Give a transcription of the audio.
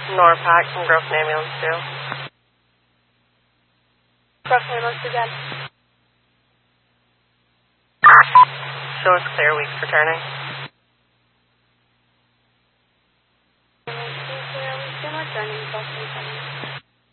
Norpac from Grafton Ambulance 2. Grafton Ambulance again. Show us clear, weeks returning. Returning, Boston 7.